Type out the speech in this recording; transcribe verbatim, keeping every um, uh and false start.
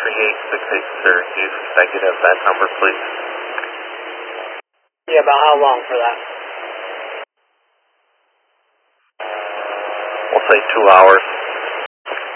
three eight six eight, sir. Use consecutive that number, please. Yeah, about how long for that? We'll say two hours.